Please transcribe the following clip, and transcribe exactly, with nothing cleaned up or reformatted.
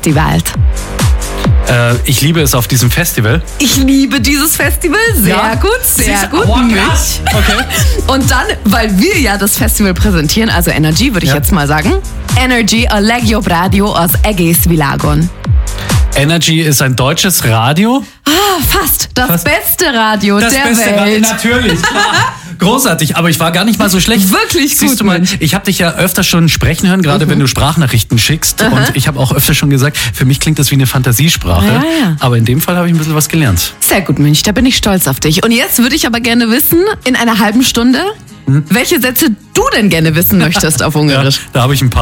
Festivalt? Äh, ich liebe es auf diesem Festival. Ich liebe dieses Festival. Sehr Ja. gut, sehr Siehst- gut. Oh, Mich. krass. Okay. Und dann, weil wir ja das Festival präsentieren, also Energy, würde ich Ja. jetzt mal sagen. Energy a legjobb rádió az egész világon. Energy ist ein deutsches Radio. Ah, fast. Das Fast. beste Radio Das der beste Welt. Radio, natürlich. Klar. Großartig, aber ich war gar nicht mal so schlecht. Wirklich Siehst gut, du mal, Mensch. ich habe dich ja öfter schon sprechen hören, gerade wenn du Sprachnachrichten schickst. Und ich habe auch öfter schon gesagt, für mich klingt das wie eine Fantasiesprache. Ja, ja. Aber in dem Fall habe ich ein bisschen was gelernt. Sehr gut, Münch, da bin ich stolz auf dich. Und jetzt würde ich aber gerne wissen, in einer halben Stunde, welche Sätze du denn gerne wissen möchtest auf Ungarisch. Da habe ich ein paar.